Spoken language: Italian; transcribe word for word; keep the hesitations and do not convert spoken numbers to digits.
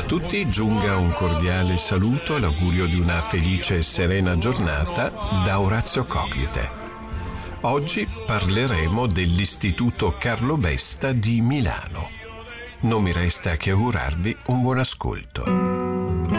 tutti giunga un cordiale saluto all'augurio di una felice e serena giornata da Orazio Coclite. Oggi parleremo dell'Istituto Carlo Besta di Milano. Non mi resta che augurarvi un buon ascolto.